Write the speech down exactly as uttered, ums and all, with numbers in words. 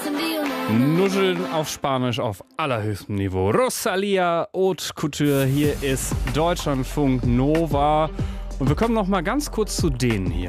Nuscheln auf Spanisch auf allerhöchstem Niveau. Rosalia Haute Couture, hier ist Deutschlandfunk Nova. Und wir kommen noch mal ganz kurz zu denen hier.